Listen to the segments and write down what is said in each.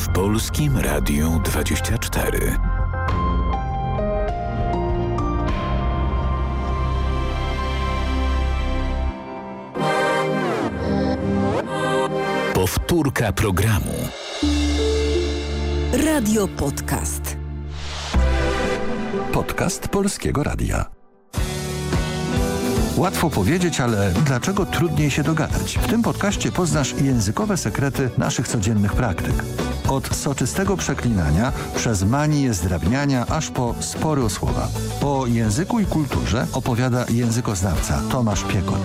Polskim Radiu 24. Powtórka programu. Radio Podcast. Podcast Polskiego Radia. Łatwo powiedzieć, ale dlaczego trudniej się dogadać? W tym podcaście poznasz językowe sekrety naszych codziennych praktyk. Od soczystego przeklinania, przez manię zdrabniania, aż po spory o słowa. O języku i kulturze opowiada językoznawca Tomasz Piekot.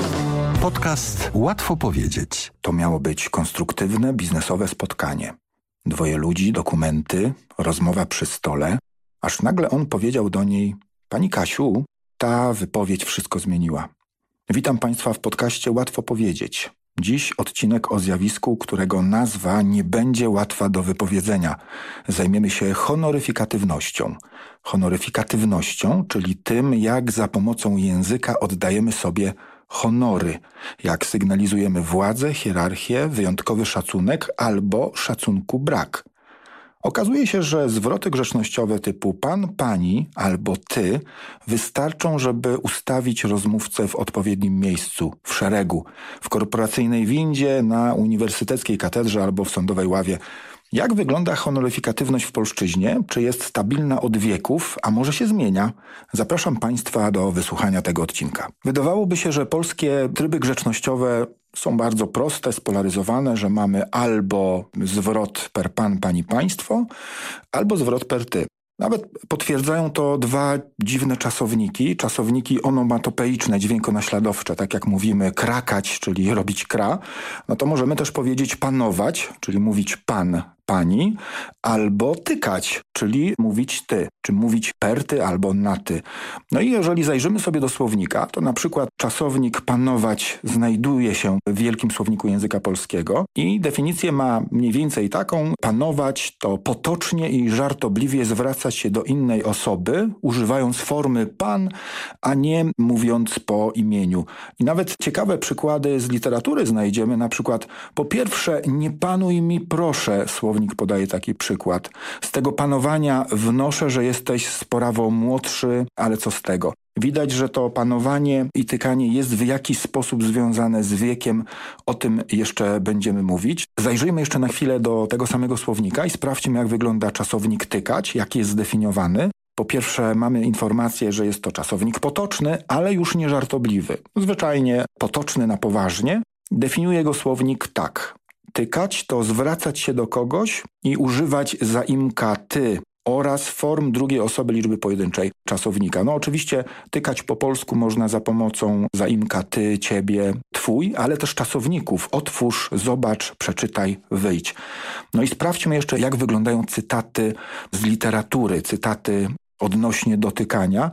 Podcast Łatwo powiedzieć. To miało być konstruktywne, biznesowe spotkanie. Dwoje ludzi, dokumenty, rozmowa przy stole, aż nagle on powiedział do niej: Pani Kasiu, ta wypowiedź wszystko zmieniła. Witam Państwa w podcaście Łatwo powiedzieć. Dziś odcinek o zjawisku, którego nazwa nie będzie łatwa do wypowiedzenia. Zajmiemy się honoryfikatywnością. Honoryfikatywnością, czyli tym, jak za pomocą języka oddajemy sobie honory, jak sygnalizujemy władzę, hierarchię, wyjątkowy szacunek albo szacunku brak. Okazuje się, że zwroty grzecznościowe typu pan, pani albo ty wystarczą, żeby ustawić rozmówcę w odpowiednim miejscu, w szeregu, w korporacyjnej windzie, na uniwersyteckiej katedrze albo w sądowej ławie. Jak wygląda honoryfikatywność w polszczyźnie? Czy jest stabilna od wieków, a może się zmienia? Zapraszam Państwa do wysłuchania tego odcinka. Wydawałoby się, że polskie tryby grzecznościowe są bardzo proste, spolaryzowane, że mamy albo zwrot per pan, pani, państwo, albo zwrot per ty. Nawet potwierdzają to dwa dziwne czasowniki onomatopeiczne, dźwiękonaśladowcze, tak jak mówimy krakać, czyli robić kra, no to możemy też powiedzieć panować, czyli mówić pan, pani, albo tykać, czyli mówić ty, czy mówić per ty albo na ty. No i jeżeli zajrzymy sobie do słownika, to na przykład czasownik panować znajduje się w Wielkim Słowniku Języka Polskiego i definicję ma mniej więcej taką: panować to potocznie i żartobliwie zwracać się do innej osoby, używając formy pan, a nie mówiąc po imieniu. I nawet ciekawe przykłady z literatury znajdziemy, na przykład: po pierwsze, nie panuj mi proszę, słownik podaje taki przykład. Z tego panowania wnoszę, że jesteś sporawo młodszy, ale co z tego? Widać, że to panowanie i tykanie jest w jakiś sposób związane z wiekiem. O tym jeszcze będziemy mówić. Zajrzyjmy jeszcze na chwilę do tego samego słownika i sprawdźmy, jak wygląda czasownik tykać, jak jest zdefiniowany. Po pierwsze, mamy informację, że jest to czasownik potoczny, ale już nie żartobliwy. Zwyczajnie potoczny na poważnie. Definiuje go słownik tak. Tykać to zwracać się do kogoś i używać zaimka ty oraz form drugiej osoby liczby pojedynczej czasownika. No oczywiście tykać po polsku można za pomocą zaimka ty, ciebie, twój, ale też czasowników. Otwórz, zobacz, przeczytaj, wyjdź. No i sprawdźmy jeszcze, jak wyglądają cytaty z literatury, cytaty odnośnie dotykania.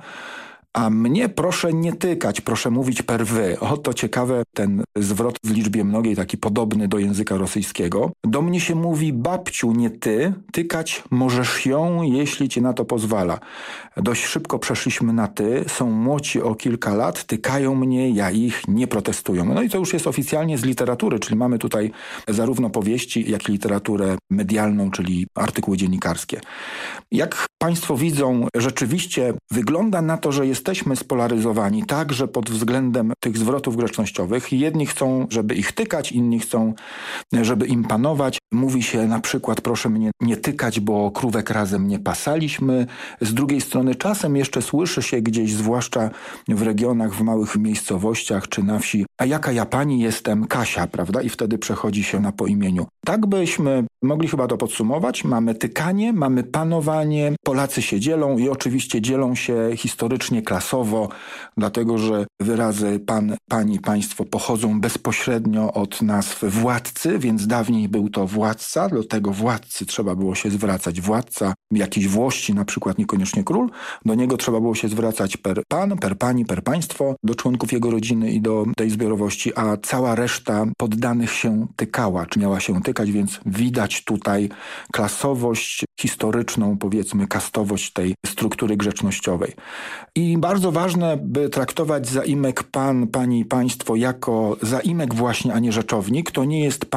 A mnie proszę nie tykać, proszę mówić per wy. Oto ciekawe, ten zwrot w liczbie mnogiej, taki podobny do języka rosyjskiego. Do mnie się mówi babciu, nie ty. Tykać możesz ją, jeśli ci na to pozwala. Dość szybko przeszliśmy na ty. Są młodsi o kilka lat, tykają mnie, ja ich, nie protestują. No i to już jest oficjalnie z literatury, czyli mamy tutaj zarówno powieści, jak i literaturę medialną, czyli artykuły dziennikarskie. Jak Państwo widzą, rzeczywiście wygląda na to, że jesteśmy spolaryzowani także pod względem tych zwrotów grzecznościowych. Jedni chcą, żeby ich tykać, inni chcą, żeby im panować. Mówi się na przykład: proszę mnie nie tykać, bo krówek razem nie pasaliśmy. Z drugiej strony czasem jeszcze słyszy się gdzieś, zwłaszcza w regionach, w małych miejscowościach czy na wsi: a jaka ja pani jestem, Kasia, prawda? I wtedy przechodzi się na po imieniu. Tak byśmy mogli chyba to podsumować. Mamy tykanie, mamy panowanie. Polacy się dzielą i oczywiście dzielą się historycznie, klasowo, dlatego że wyrazy pan, pani, państwo pochodzą bezpośrednio od nazw władcy, więc dawniej był to władca, do tego władcy trzeba było się zwracać. Władca jakiejś włości, na przykład niekoniecznie król, do niego trzeba było się zwracać per pan, per pani, per państwo, do członków jego rodziny i do tej zbiorowości, a cała reszta poddanych się tykała, czy miała się tykać, więc widać tutaj klasowość historyczną, powiedzmy kastowość tej struktury grzecznościowej. I bardzo ważne, by traktować zaimek pan, pani, państwo jako zaimek właśnie, a nie rzeczownik. To nie jest